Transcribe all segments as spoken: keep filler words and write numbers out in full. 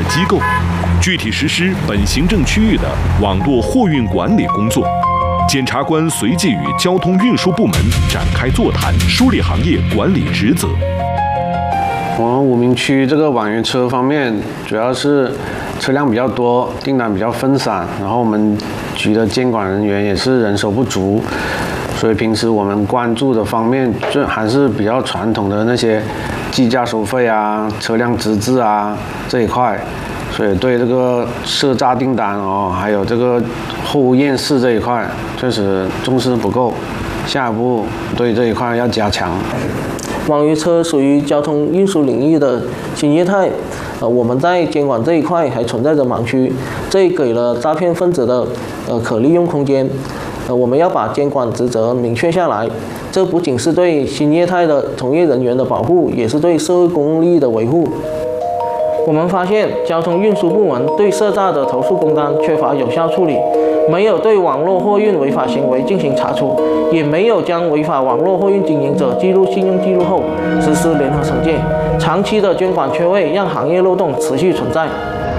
的机构，具体实施本行政区域的网络货运管理工作。检察官随即与交通运输部门展开座谈，梳理行业管理职责。 我们武鸣区这个网约车方面，主要是车辆比较多，订单比较分散，然后我们局的监管人员也是人手不足，所以平时我们关注的方面，就还是比较传统的那些计价收费啊、车辆资质啊这一块，所以对这个赊诈订单哦，还有这个货物验视这一块，确实重视不够，下一步对这一块要加强。 网约车属于交通运输领域的新业态，呃，我们在监管这一块还存在着盲区，这也给了诈骗分子的呃可利用空间。呃，我们要把监管职责明确下来，这不仅是对新业态的从业人员的保护，也是对社会公共利益的维护。我们发现交通运输部门对赊诈的投诉工单缺乏有效处理，没有对网络货运违法行为进行查处，也没有将违法网络货运经营者记录信用记录后实施联合惩戒。长期的监管缺位让行业漏洞持续存在。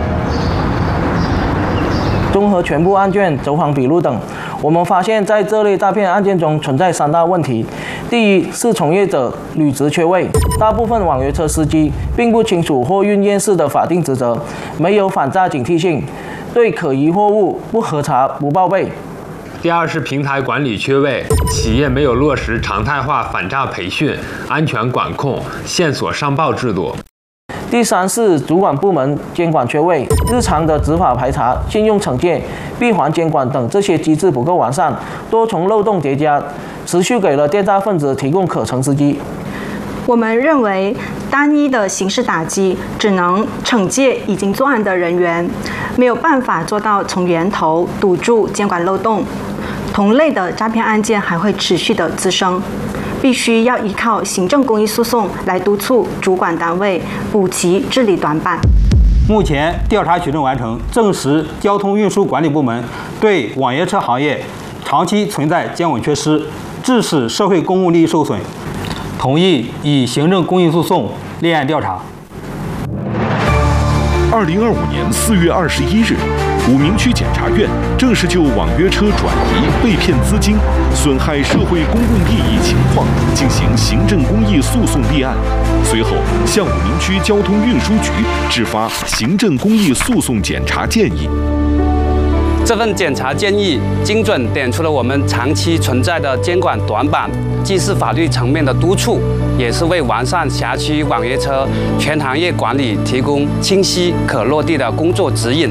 综合全部案卷、走访笔录等，我们发现在这类诈骗案件中存在三大问题。第一是从业者履职缺位，大部分网约车司机并不清楚货运验视的法定职责，没有反诈警惕性，对可疑货物不核查不报备。 第二是平台管理缺位，企业没有落实常态化反诈培训、安全管控、线索上报制度。 第三是主管部门监管缺位，日常的执法排查、信用惩戒、闭环监管等这些机制不够完善，多重漏洞叠加，持续给了电诈分子提供可乘之机。 我们认为，单一的刑事打击只能惩戒已经作案的人员，没有办法做到从源头堵住监管漏洞。同类的诈骗案件还会持续的滋生，必须要依靠行政公益诉讼来督促主管单位补齐治理短板。 目前调查取证完成，证实交通运输管理部门对网约车行业长期存在监管缺失，致使社会公共利益受损，同意以行政公益诉讼立案调查。 二零二五年四月二十一日，武鸣区检察院正式就网约车转移、被骗资金、损害社会公共利益情况进行行政公益诉讼立案，随后向武鸣区交通运输局制发行政公益诉讼检察建议。 这份检察建议精准点出了我们长期存在的监管短板，既是法律层面的督促，也是为完善辖区网约车全行业管理提供清晰可落地的工作指引。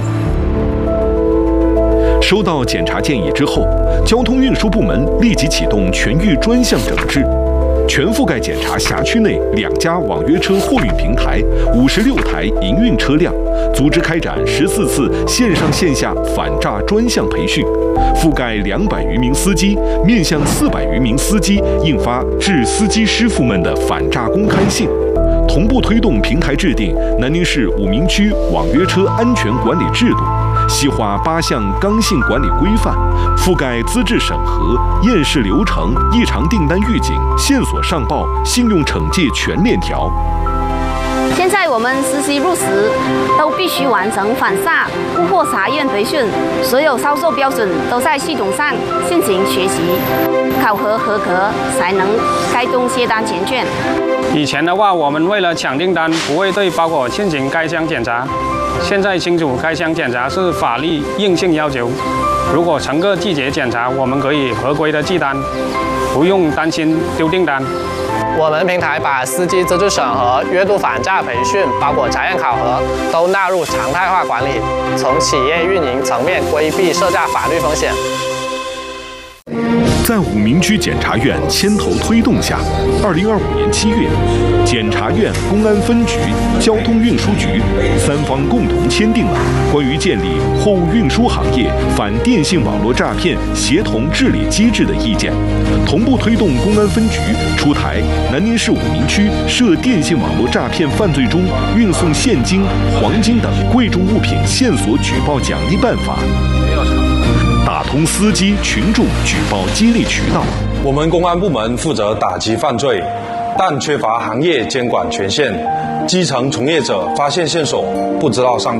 收到检察建议之后，交通运输部门立即启动全域专项整治，全覆盖检查辖区内两家网约车货运平台、五十六台营运车辆，组织开展十四次线上线下反诈专项培训，覆盖两百余名司机，面向四百余名司机印发致司机师傅们的反诈公开信。同步推动平台制定南宁市武鸣区网约车安全管理制度，细化八项刚性管理规范，覆盖资质审核、验视流程、异常订单预警、线索上报、信用惩戒全链条。 现在我们实习入时都必须完成反诈物货查验培训，所有销售标准都在系统上进行学习，考核合格才能开动接单前券。 以前的话，我们为了抢订单，不会对包裹进行开箱检查。现在清楚开箱检查是法律硬性要求，如果乘客拒绝检查，我们可以合规的寄单，不用担心丢订单。 我们平台把司机资质审核、月度反诈培训、包裹查验考核都纳入常态化管理，从企业运营层面规避赊诈法律风险。 在武鸣区检察院牵头推动下，二零二五年七月，检察院、公安分局、交通运输局三方共同签订了关于建立货物运输行业反电信网络诈骗协同治理机制的意见，同步推动公安分局出台《南宁市武鸣区涉电信网络诈骗犯罪中运送现金、黄金等贵重物品线索举报奖励办法》。打通司机群众举报激励渠道。 我们公安部门负责打击犯罪，但缺乏行业监管权限，基层从业者发现线索不知道上报。